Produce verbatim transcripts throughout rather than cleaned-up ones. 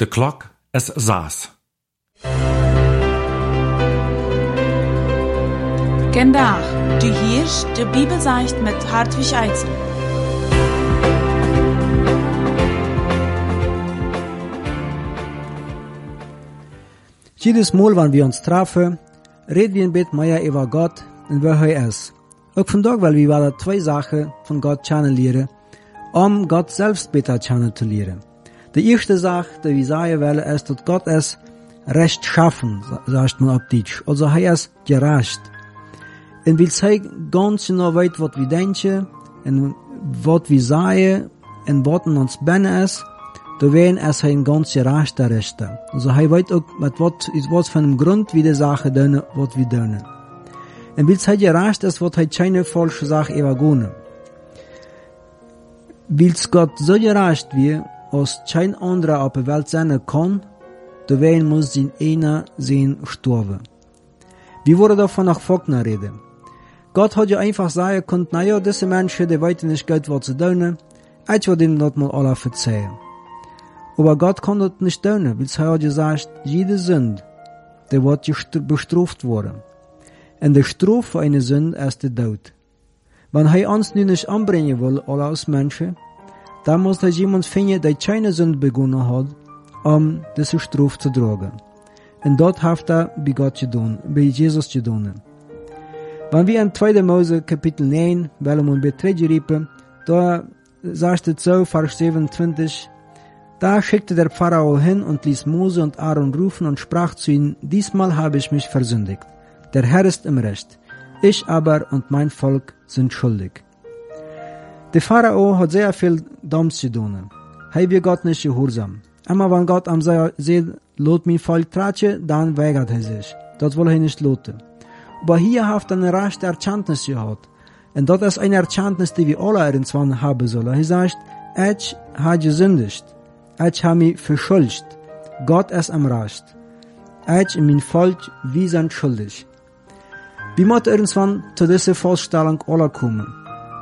De klok is zes. Vandaag, du hörst de Bibelseicht mit Hartwig Eitzel. Jedes Mal, wenn wir uns treffen, reden wir ein bisschen mehr über Gott und wer er ist. Auch von da, weil wir wieder zwei Sachen von Gott kennenlernen, um Gott selbst besser kennenzulernen. Die erste Sache, die wir sagen wollen, ist, dass Gott es recht schaffen, sagt man auf Deutsch. Also er ist gerecht. Und wir zeigen ganz genau weit, was wir denken, und was wir sagen, und was in uns bin ist, da werden es ein ganz gerechter Richter. Also er weiß auch, mit was, was für einem Grund wir die Sache tun, was wir tun. Und weil es gerecht ist, wird er keine falsche Sache übergehen. Weil es Gott so gerecht wird, als kein anderer auf der Welt sein kann, da werden muss den einer sein sterben. Wir wollen davon nach Faulkner reden. Gott hat ja einfach sagen können, naja, diese Menschen, die weiten nicht Geld, was zu tun, ich will ihnen das mal alle verzeihen. Aber Gott kann das nicht tun, weil er hat gesagt, jede Sünde, die wird bestraft worden. Und die Strafe für eine Sünde ist der Tod. Wenn er uns nun nicht anbringen will, alle als Menschen, dann muss er jemand finden, der keine Sünde begonnen hat, um diese Strafe zu tragen. Und dort hat er bei Gott getan, bei Jesus getan. Wenn wir in zweiter Mose Kapitel neun, weil wir betreten riepen, da sagt es so, Vers siebenundzwanzig, da schickte der Pharao hin und ließ Mose und Aaron rufen und sprach zu ihnen, diesmal habe ich mich versündigt. Der Herr ist im Recht. Ich aber und mein Volk sind schuldig. Der Pharao hat sehr viel Dummes getan. Er wird Gott nicht gehorsam. Immer wenn Gott am sagt, lot mein Volk tratsche, dann weigert er sich. Das will er nicht loten. Aber hier hat er eine rechte Erkenntnis gehabt. Und das ist eine Erkenntnis, die wir alle irgendwann haben sollen. Er sagt, ich habe gesündigt. Ich habe mich verschuldigt. Gott ist am Recht. Ich und mein Volk, wir sind schuldig. Wir müssen irgendwann zu dieser Vorstellung alle kommen.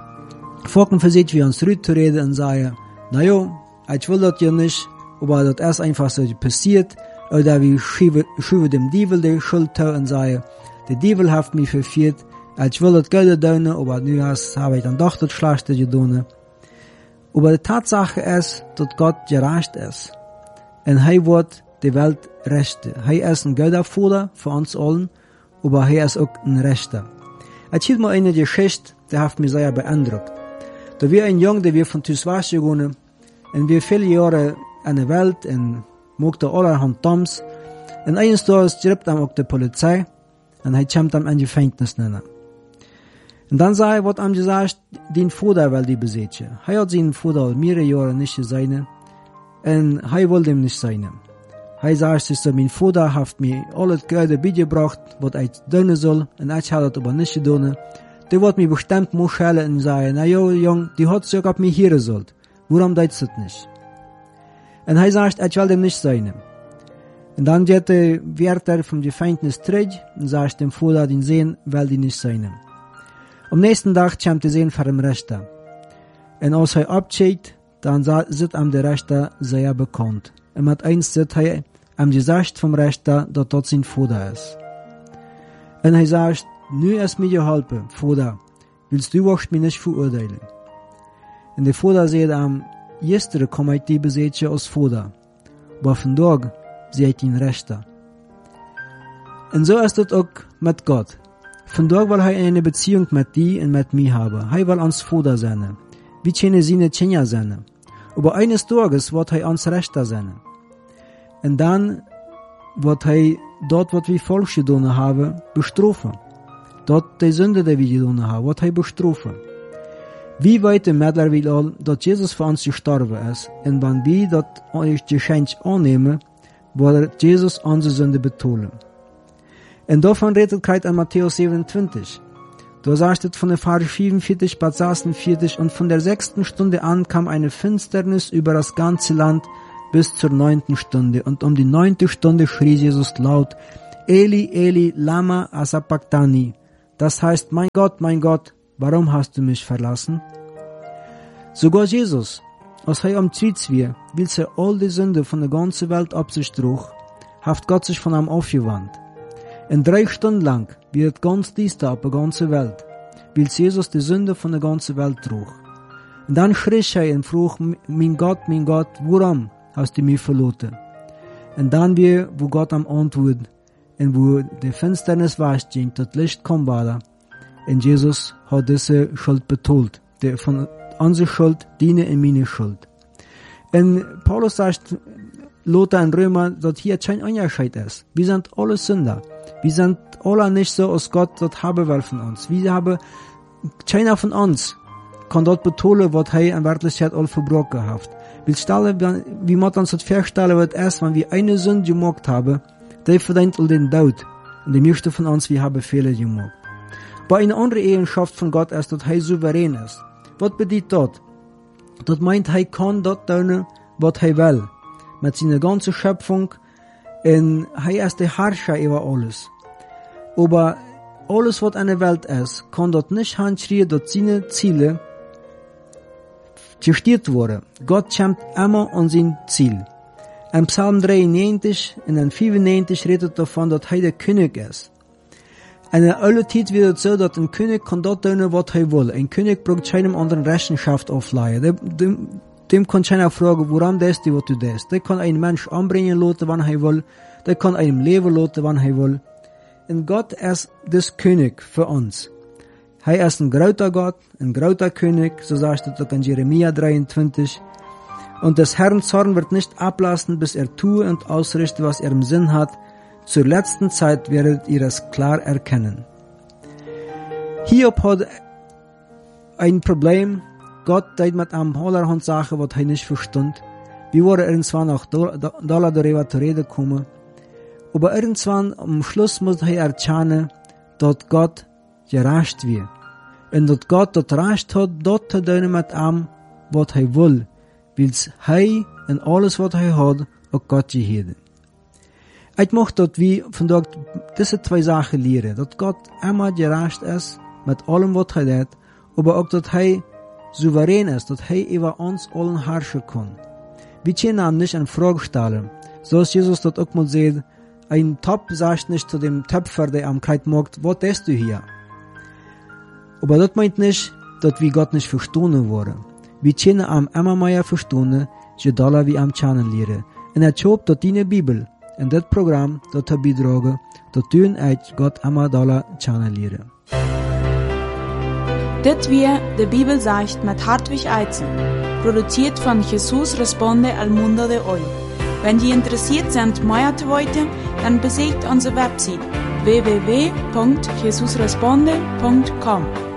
Folgen versuchen wir uns ruhig zu reden und sagen, naja, ich will das ja nicht, aber das ist einfach so passiert. Oder wir schieben dem Teufel die Schuld zu und sagen, der Teufel hat mich verführt, ich will das Geld tun, aber nu habe ich dann doch das Schlechte getan. Aber die Tatsache ist, dass Gott gerecht ist. Und er wird die Welt rechten. Er ist ein Göttervater für uns allen, aber er ist auch ein Rechter. Ich hielt mal eine Geschichte, die hat mich sehr beeindruckt. Da wir ein Junge, der wir von Tuswasch gegangen, und wir viele Jahre in der Welt, und mochte allerhand Dumms, und eines Tages schreibt ihm auch die Polizei, und er kommt ihm in die Gefängnis nennen. Und dann sah er, was ihm gesagt, den Vater will die besitzen. Er hat seinen Vater mehrere Jahre nicht gesehen, und er wollte ihm nicht sein. Er sagt sich so, mein Vater hat mir alles Geld beigebracht, was ich tun soll, und ich habe das aber nicht getan. Der wird mir bestimmt mal schellen und sagen, na ja, Jung, die hat sich auf mich hören sollen. Warum tut das nicht? Und er sagt, ich will dem nicht sein. Und dann geht der Wärter vom Gefängnis zurück und sagt dem Vater, den Sohn will die nicht sein. Am nächsten Tag kommt der Sohn vor dem Richter. Und als er abschied, dann sieht ihm der Richter sehr bekannt. Und mit eins sieht er am gesagt vom Richter, dass das sein Vater ist. Und er sagt, nu ist mir geholfen, Vater, willst du auch mich nicht verurteilen? Und der Vater sagt ihm, gestern komme ich die besetzen als Vater, aber von dort seht ihn Richter. Und so ist es auch mit Gott. Von dort will er eine Beziehung mit dir und mit mir haben. Er will uns Vater sein. Wir können seine Kinder sein. Aber eines Tages wird er uns Richter sein. Und dann wird er dort, was wir falsch getan haben, bestrafen. Dort die Sünde, die wir getan haben, wird er bestrafen. Wir wissen mittlerweile, dass Jesus für uns gestorben ist. Und wenn wir das Geschenk annehmen, wird Jesus unsere Sünde betonen. Und davon redet Gott in Matthäus siebenundzwanzig. Da sagt es von der Vers vierundvierzig bis sechsundvierzig, und von der sechsten Stunde an kam eine Finsternis über das ganze Land bis zur neunten Stunde. Und um die neunte Stunde schrie Jesus laut, Eli, Eli, lama sabachthani. Das heißt, mein Gott, mein Gott, warum hast du mich verlassen? Sogar Jesus, als hij am Kreuz war, weil er all die Sünde von der ganzen Welt ab sich trug, hat Gott sich von ihm aufgewandt. In drei Stunden lang wird ganz dies da auf der ganzen Welt, weil Jesus die Sünde von der ganzen Welt trug. Und dann schrie er und frug, mein Gott, mein Gott, warum hast du mich verloren? Und dann wir, wo Gott am Antwort, und wo die Finsternis wegging, das Licht kam weiter, und Jesus hat diese Schuld betont, die von unsere Schuld, deine und meine Schuld. Und Paulus sagt, Lothar und Römer, dass hier kein Unterschied ist. Wir sind alle Sünder. Wir sind alle nicht so, als Gott das haben will von uns. Wir haben, keiner von uns kann dort betonen, was er in Wirklichkeit all verbrochen hat. Wir stellen, wie man uns das vorstellen, was erst, wenn wir eine Sünde gemacht haben, der verdient all den Tod. Und die meisten von uns, wir haben Fehler gemacht. Aber eine andere Eigenschaft von Gott ist, dass er souverän ist. Was bedeutet das? Das meint, er kann dort tun, was er will. Mit seiner ganzen Schöpfung. Und er ist der Herrscher über alles. Aber alles, was in der Welt ist, kann dort nicht handschreien, dass seine Ziele gestört wurden. Gott kommt immer an sein Ziel. In Psalm dreiundneunzig und in fünfundneunzig redet davon, dass er der König ist. Und in aller Zeit wird es so, dass ein König kann dort tun, was er will. Ein König braucht keinem anderen Rechenschaft aufleihen. Dem, dem, dem kann keiner fragen, warum das du, was du das. Der kann einen Mensch anbringen lassen, wann er will. Der kann einem leben lassen, wann er will. Und Gott ist das König für uns. Er ist ein großer Gott, ein großer König, so sagt es in Jeremia dreiundzwanzig. Und des Herrn Zorn wird nicht ablassen, bis er tue und ausrichte, was er im Sinn hat. Zur letzten Zeit werdet ihr es klar erkennen. Hiob hat ein Problem. Gott deed mit einem allerhand Sachen, was er nicht verstand. Wir waren irgendwann auch da darüber zu reden kommen. Aber irgendwann am Schluss muss er erkennen, dass Gott gerecht wird. Und dass Gott das Recht hat, dort zu tun mit ihm, was er will. Weil er und alles, was er hat, auch Gott gehört. Ich möchte, dass wir von dort diese zwei Sachen lernen. Dass Gott immer gerecht ist mit allem, was er hat, aber auch, dass er souverän ist, dass er über uns allen herrschen kann. Wir können ihm nicht in Frage stellen. So ist Jesus dort auch mal sagt, ein Topf sagt nicht zu dem Töpfer, der am Kreuz macht, was tust du hier? Aber das meint nicht, dass wir Gott nicht verstehen wollen. Wir können ihm immer mehr verstehen, je doller wir am Channel lernen. Und ich hoffe, dass deine Bibel in das Programm dazu beitragen, dass du und ich Gott immer doller Channel lernen. Das wir die Bibel sagt mit Hartwig Eizen, produziert von Jesus Responde al Mundo de Hoy. Wenn die interessiert sind, mehr zu wissen, dann besucht unsere Website w w w punkt jesus responde punkt com.